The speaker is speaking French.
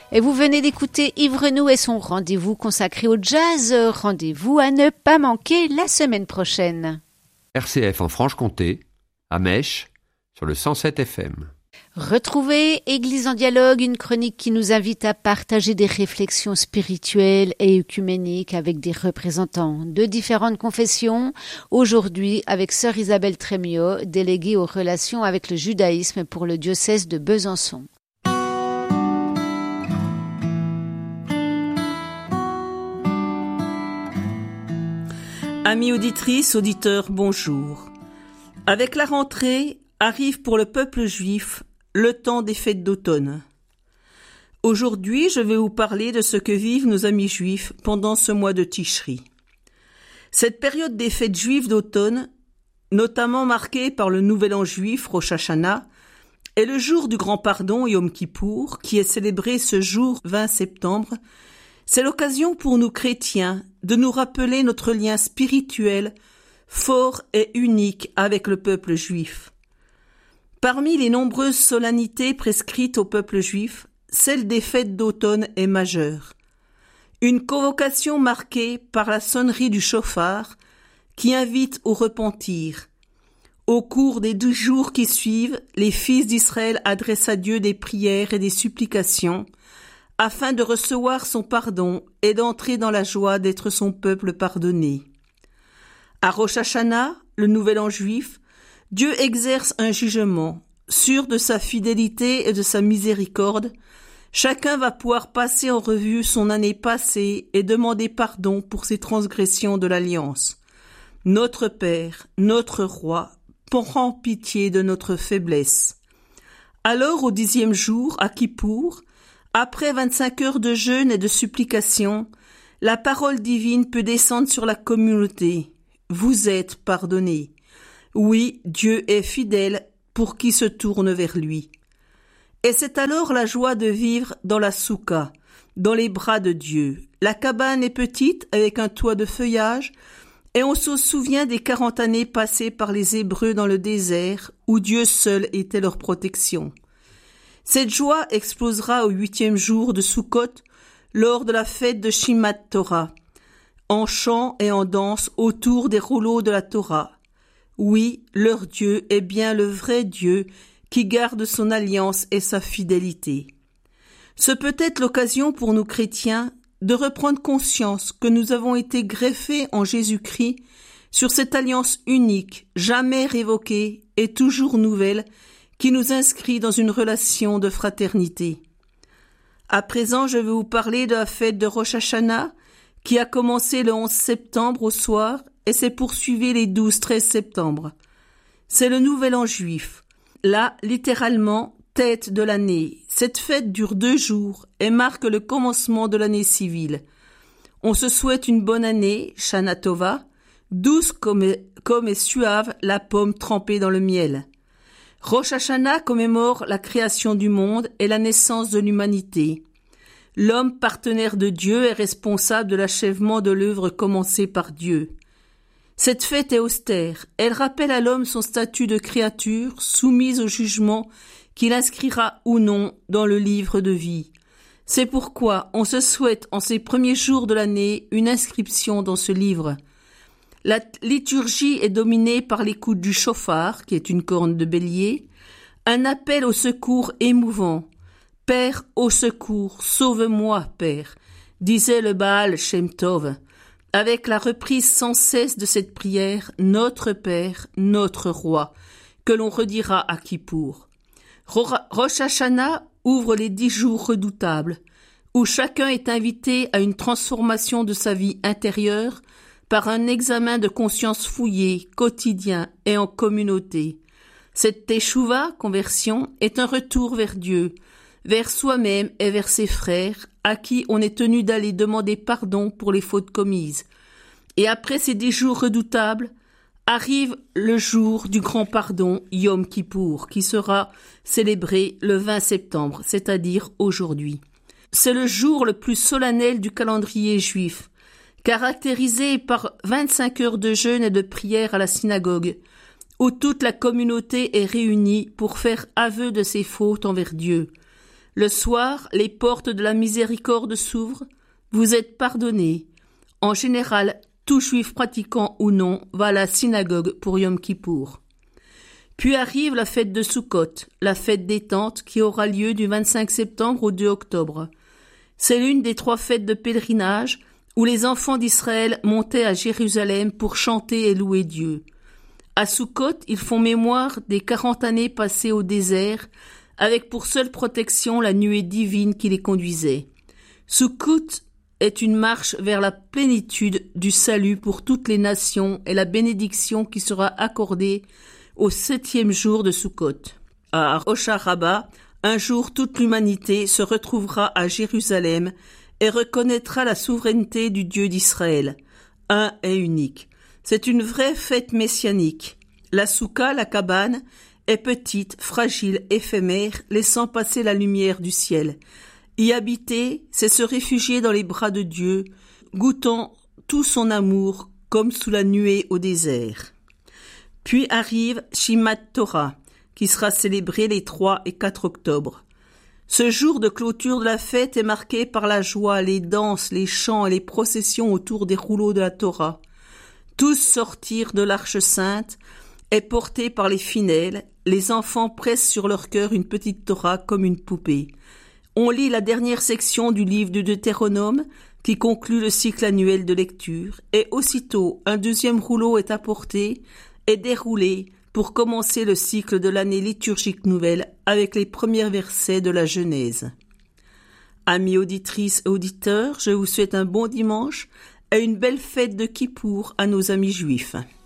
Et vous venez d'écouter Yves Renaud et son rendez-vous consacré au jazz. Rendez-vous à ne pas manquer la semaine prochaine. RCF en Franche-Comté, à Mèche, sur le 107 FM. Retrouvez Église en dialogue, une chronique qui nous invite à partager des réflexions spirituelles et œcuméniques avec des représentants de différentes confessions. Aujourd'hui, avec sœur Isabelle Trémiot, déléguée aux relations avec le judaïsme pour le diocèse de Besançon. Amis auditrices, auditeurs, bonjour. Avec la rentrée, arrive pour le peuple juif le temps des fêtes d'automne. Aujourd'hui, je vais vous parler de ce que vivent nos amis juifs pendant ce mois de Tishri. Cette période des fêtes juives d'automne, notamment marquée par le nouvel an juif Rosh Hashanah, est le jour du grand pardon Yom Kippour, qui est célébré ce jour 20 septembre. C'est l'occasion pour nous chrétiens de nous rappeler notre lien spirituel fort et unique avec le peuple juif. Parmi les nombreuses solennités prescrites au peuple juif, celle des fêtes d'automne est majeure. Une convocation marquée par la sonnerie du chauffard qui invite au repentir. Au cours des 12 jours qui suivent, les fils d'Israël adressent à Dieu des prières et des supplications afin de recevoir son pardon et d'entrer dans la joie d'être son peuple pardonné. À Rosh Hashanah, le nouvel an juif, Dieu exerce un jugement. Sûr de sa fidélité et de sa miséricorde, chacun va pouvoir passer en revue son année passée et demander pardon pour ses transgressions de l'alliance. Notre Père, notre Roi, prend pitié de notre faiblesse. Alors, au 10e jour, à Kippour, après 25 heures de jeûne et de supplication, la parole divine peut descendre sur la communauté. Vous êtes pardonnés. Oui, Dieu est fidèle pour qui se tourne vers lui. Et c'est alors la joie de vivre dans la soukha, dans les bras de Dieu. La cabane est petite, avec un toit de feuillage, et on se souvient des 40 années passées par les Hébreux dans le désert, où Dieu seul était leur protection. Cette joie explosera au 8e jour de Sukkot, lors de la fête de Shimat Torah, en chant et en danse autour des rouleaux de la Torah. Oui, leur Dieu est bien le vrai Dieu qui garde son alliance et sa fidélité. Ce peut être l'occasion pour nous chrétiens de reprendre conscience que nous avons été greffés en Jésus-Christ sur cette alliance unique, jamais révoquée et toujours nouvelle, qui nous inscrit dans une relation de fraternité. À présent, je vais vous parler de la fête de Rosh Hashanah, qui a commencé le 11 septembre au soir et s'est poursuivie les 12-13 septembre. C'est le nouvel an juif. Là, littéralement, tête de l'année. Cette fête dure 2 jours et marque le commencement de l'année civile. On se souhaite une bonne année, Shana Tova, douce comme est suave la pomme trempée dans le miel. Rosh Hashanah commémore la création du monde et la naissance de l'humanité. L'homme partenaire de Dieu est responsable de l'achèvement de l'œuvre commencée par Dieu. Cette fête est austère. Elle rappelle à l'homme son statut de créature soumise au jugement qu'il inscrira ou non dans le livre de vie. C'est pourquoi on se souhaite en ces premiers jours de l'année une inscription dans ce livre. La liturgie est dominée par l'écoute du chauffard, qui est une corne de bélier, un appel au secours émouvant. « Père, au secours, sauve-moi, Père », disait le Baal Shem Tov, avec la reprise sans cesse de cette prière « Notre Père, notre Roi », que l'on redira à Kippour. Rosh Hashanah ouvre les 10 jours redoutables, où chacun est invité à une transformation de sa vie intérieure par un examen de conscience fouillé, quotidien et en communauté. Cette teshuva, conversion, est un retour vers Dieu, vers soi-même et vers ses frères, à qui on est tenu d'aller demander pardon pour les fautes commises. Et après ces 10 jours redoutables, arrive le jour du grand pardon, Yom Kippour, qui sera célébré le 20 septembre, c'est-à-dire aujourd'hui. C'est le jour le plus solennel du calendrier juif, caractérisé par 25 heures de jeûne et de prière à la synagogue, où toute la communauté est réunie pour faire aveu de ses fautes envers Dieu. Le soir, les portes de la miséricorde s'ouvrent. Vous êtes pardonnés. En général, tout juif pratiquant ou non va à la synagogue pour Yom Kippour. Puis arrive la fête de Sukkot, la fête des tentes qui aura lieu du 25 septembre au 2 octobre. C'est l'une des 3 fêtes de pèlerinage où les enfants d'Israël montaient à Jérusalem pour chanter et louer Dieu. À Sukkot, ils font mémoire des 40 années passées au désert, avec pour seule protection la nuée divine qui les conduisait. Sukkot est une marche vers la plénitude du salut pour toutes les nations et la bénédiction qui sera accordée au 7e jour de Sukkot. À Rosh Hashanah, un jour toute l'humanité se retrouvera à Jérusalem et reconnaîtra la souveraineté du Dieu d'Israël, un et unique. C'est une vraie fête messianique. La soukha, la cabane, est petite, fragile, éphémère, laissant passer la lumière du ciel. Y habiter, c'est se réfugier dans les bras de Dieu, goûtant tout son amour comme sous la nuée au désert. Puis arrive Shimat Torah, qui sera célébré les 3 et 4 octobre. Ce jour de clôture de la fête est marqué par la joie, les danses, les chants et les processions autour des rouleaux de la Torah. Tous sortirent de l'Arche sainte et portés par les fidèles, les enfants pressent sur leur cœur une petite Torah comme une poupée. On lit la dernière section du livre de Deutéronome qui conclut le cycle annuel de lecture et aussitôt un 2e rouleau est apporté et déroulé pour commencer le cycle de l'année liturgique nouvelle avec les premiers versets de la Genèse. Amis auditrices et auditeurs, je vous souhaite un bon dimanche et une belle fête de Kippour à nos amis juifs.